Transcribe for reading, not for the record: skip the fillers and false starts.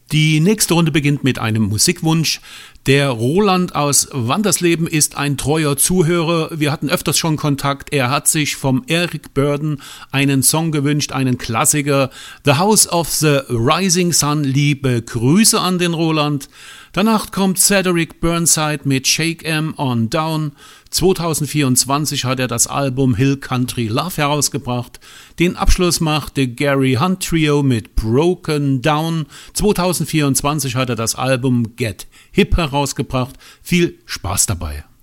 Die nächste Runde beginnt mit einem Musikwunsch. Der Roland aus Wandersleben ist ein treuer Zuhörer. Wir hatten öfters schon Kontakt. Er hat sich vom Eric Burdon einen Song gewünscht, einen Klassiker. The House of the Rising Sun. Liebe Grüße an den Roland. Danach kommt Cedric Burnside mit Shake 'Em On Down. 2024 hat er das Album Hill Country Love herausgebracht. Den Abschluss machte Gary Hunt Trio mit Broken Down. 2024 hat er das Album Get Hip herausgebracht. Viel Spaß dabei.